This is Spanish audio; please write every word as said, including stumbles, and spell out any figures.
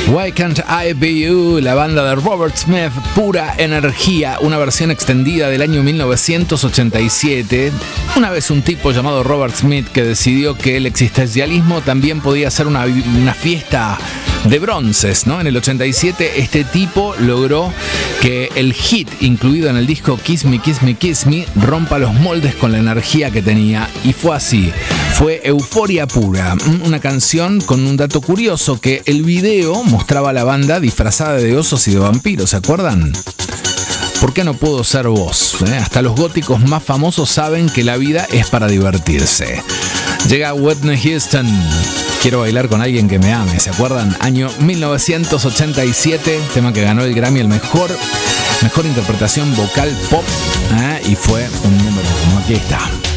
Why Can't I Be You, la banda de Robert Smith, Pura Energía, una versión extendida del año mil novecientos ochenta y siete. Una vez un tipo llamado Robert Smith que decidió que el existencialismo también podía ser una, una fiesta de bronces, ¿no? En el ochenta y siete este tipo logró que el hit incluido en el disco Kiss Me, Kiss Me, Kiss Me rompa los moldes con la energía que tenía, y fue así. Fue Euforia Pura, una canción con un dato curioso, que el video mostraba a la banda disfrazada de osos y de vampiros, ¿se acuerdan? ¿Por qué no puedo ser vos? ¿Eh? Hasta los góticos más famosos saben que la vida es para divertirse. Llega Whitney Houston, Quiero bailar con alguien que me ame, ¿se acuerdan? Año mil novecientos ochenta y siete, tema que ganó el Grammy, el mejor, mejor interpretación vocal pop, ¿eh? Y fue un número uno. Aquí está.